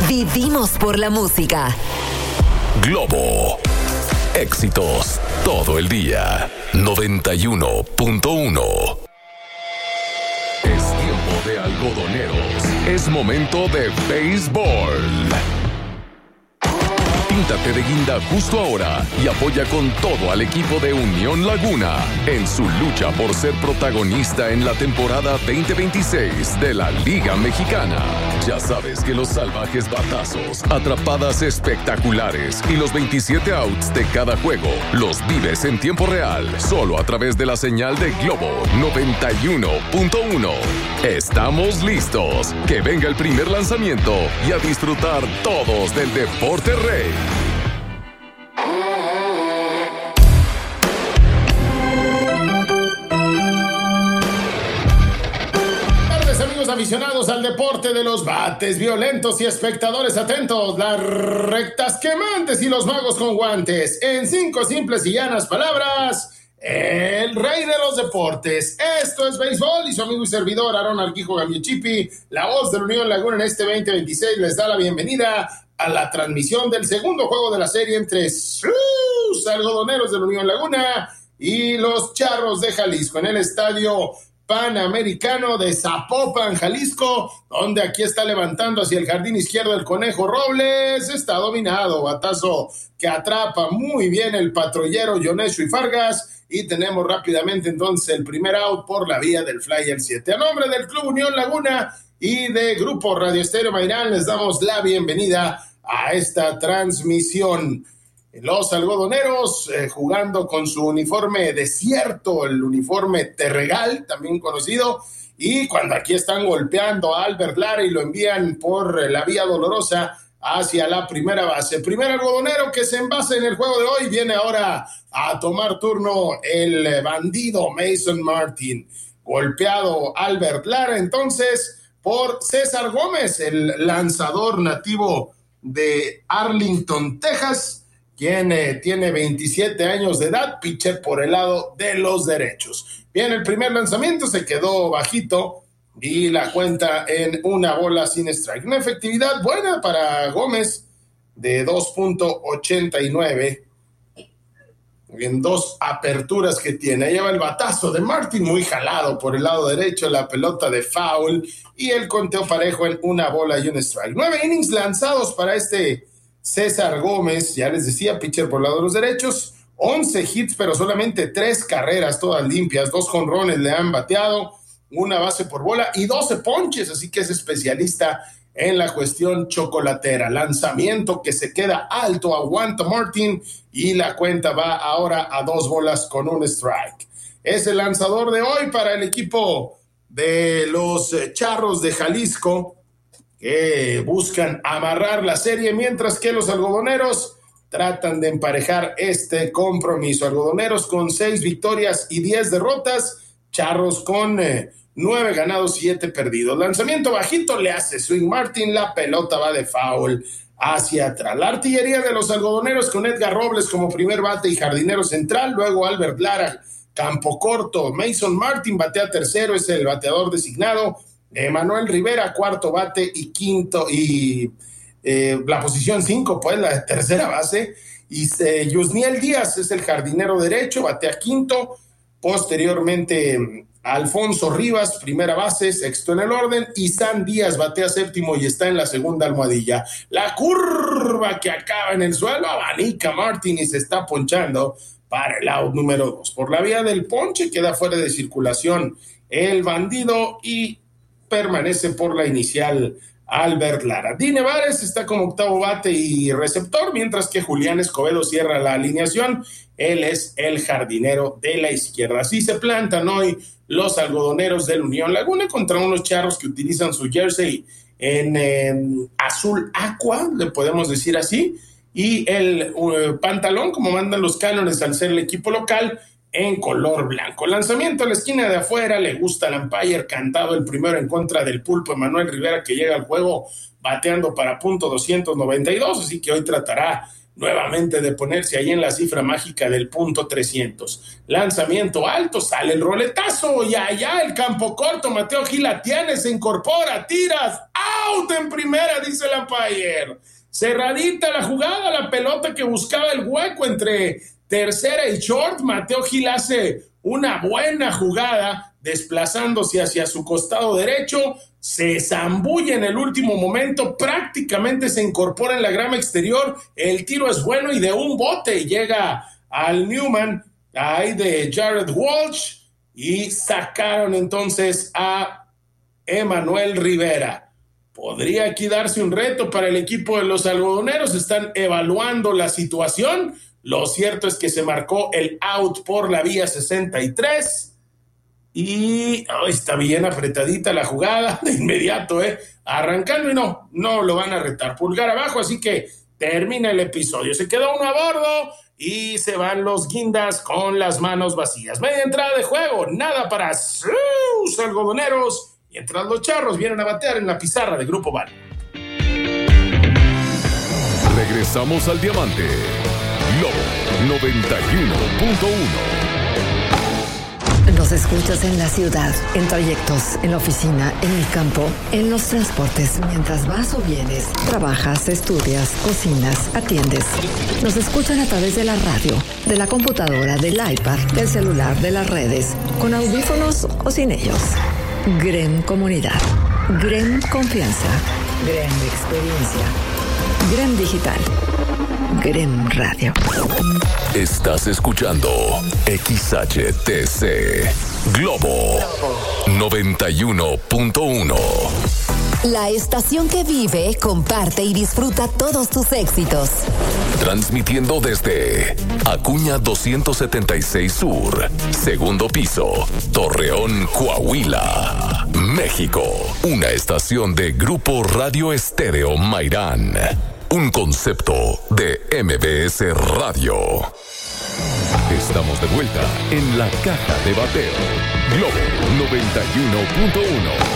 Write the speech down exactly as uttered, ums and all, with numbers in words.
Vivimos por la música. Globo. Éxitos todo el día. noventa y uno punto uno. Es tiempo de algodoneros. Es momento de béisbol. Píntate de guinda justo ahora y apoya con todo al equipo de Unión Laguna en su lucha por ser protagonista en la temporada veinte veintiséis de la Liga Mexicana. Ya sabes que los salvajes batazos, atrapadas espectaculares y los veintisiete outs de cada juego los vives en tiempo real, solo a través de la señal de Globo noventa y uno punto uno. Estamos listos. Que venga el primer lanzamiento y a disfrutar todos del deporte rey. Aficionados al deporte de los bates violentos y espectadores atentos, las rectas quemantes y los magos con guantes. En cinco simples y llanas palabras, el rey de los deportes. Esto es béisbol y su amigo y servidor Aarón Arquijo Gamiechipi, la voz de la Unión Laguna en este veinte veintiséis, les da la bienvenida a la transmisión del segundo juego de la serie entre sus algodoneros de la Unión Laguna y los Charros de Jalisco en el estadio Panamericano de Zapopan, Jalisco, donde aquí está levantando hacia el jardín izquierdo el Conejo Robles. Está dominado, batazo que atrapa muy bien el patrullero Yonesio y Fargas, y tenemos rápidamente entonces el primer out por la vía del Flyer siete. A nombre del Club Unión Laguna y de Grupo Radio Estéreo Mairán, les damos la bienvenida a esta transmisión. Los algodoneros eh, jugando con su uniforme desierto, el uniforme terregal, también conocido, y cuando aquí están golpeando a Albert Lara y lo envían por la vía dolorosa hacia la primera base. Primer algodonero que se envase en el juego de hoy, viene ahora a tomar turno el bandido Mason Martin. Golpeado Albert Lara entonces por César Gómez, el lanzador nativo de Arlington, Texas, quien eh, tiene veintisiete años de edad, pitcher por el lado de los derechos. Bien, el primer lanzamiento se quedó bajito y la cuenta en una bola sin strike. Una efectividad buena para Gómez de dos punto ochenta y nueve en dos aperturas que tiene. Lleva el batazo de Martin muy jalado por el lado derecho, la pelota de foul y el conteo parejo en una bola y un strike. Nueve innings lanzados para este César Gómez, ya les decía, pitcher por el lado de los derechos, once hits, pero solamente tres carreras, todas limpias, dos jonrones le han bateado, una base por bola y doce ponches, así que es especialista en la cuestión chocolatera. Lanzamiento que se queda alto, aguanta Martin y la cuenta va ahora a dos bolas con un strike. Es el lanzador de hoy para el equipo de los Charros de Jalisco, que buscan amarrar la serie, mientras que los algodoneros tratan de emparejar este compromiso. Algodoneros con seis victorias y diez derrotas, Charros con eh, nueve ganados, siete perdidos. Lanzamiento bajito, le hace swing Martin, la pelota va de foul hacia atrás. La artillería de los algodoneros con Edgar Robles como primer bate y jardinero central, luego Albert Lara, campo corto, Mason Martin batea tercero, es el bateador designado, Emanuel Rivera, cuarto bate y quinto, y eh, la posición cinco, pues la tercera base, y eh, Yusniel Díaz es el jardinero derecho, batea quinto, posteriormente Alfonso Rivas, primera base, sexto en el orden, y San Díaz batea séptimo y está en la segunda almohadilla. La curva que acaba en el suelo, abanica Martin y se está ponchando para el out número dos. Por la vía del ponche queda fuera de circulación el bandido y permanece por la inicial Albert Lara. Dine Vares está como octavo bate y receptor, mientras que Julián Escobedo cierra la alineación. Él es el jardinero de la izquierda. Así se plantan hoy los algodoneros del Unión Laguna contra unos Charros que utilizan su jersey en eh, azul aqua, le podemos decir así, y el uh, pantalón, como mandan los cánones al ser el equipo local, en color blanco. Lanzamiento a la esquina de afuera, le gusta al umpire, cantado el primero en contra del pulpo Emanuel Rivera, que llega al juego bateando para punto doscientos noventa y dos, así que hoy tratará nuevamente de ponerse ahí en la cifra mágica del punto trescientos. Lanzamiento alto, sale el roletazo y allá el campo corto, Mateo Gil la tiene, se incorpora, tiras, out en primera, dice el umpire. Cerradita la jugada, la pelota que buscaba el hueco entre tercera y short. Mateo Gil hace una buena jugada desplazándose hacia su costado derecho, se zambulle en el último momento, prácticamente se incorpora en la grama exterior, el tiro es bueno y de un bote llega al Newman ahí de Jared Walsh y sacaron entonces a Emanuel Rivera. Podría aquí darse un reto para el equipo de los algodoneros, están evaluando la situación. Lo cierto es que se marcó el out por la vía sesenta y tres y oh, está bien apretadita la jugada de inmediato, eh, arrancando y no, no lo van a retar, pulgar abajo, así que termina el episodio, se quedó uno a bordo y se van los guindas con las manos vacías. Media entrada de juego, nada para sus algodoneros, mientras los charros vienen a batear en la pizarra de Grupo Val. Regresamos al diamante. Globo noventa y uno punto uno. Nos escuchas en la ciudad, en trayectos, en la oficina, en el campo, en los transportes, mientras vas o vienes, trabajas, estudias, cocinas, atiendes. Nos escuchan a través de la radio, de la computadora, del iPad, del celular, de las redes, con audífonos o sin ellos. Grem Comunidad, Grem Confianza, Grem Experiencia, Grem Digital, Grem Radio. Estás escuchando X H T C Globo noventa y uno punto uno. La estación que vive, comparte y disfruta todos tus éxitos. Transmitiendo desde Acuña doscientos setenta y seis Sur, segundo piso, Torreón, Coahuila, México. Una estación de Grupo Radio Estéreo Mairán. Un concepto de M B S Radio. Estamos de vuelta en la caja de bateo. Globo noventa y uno punto uno.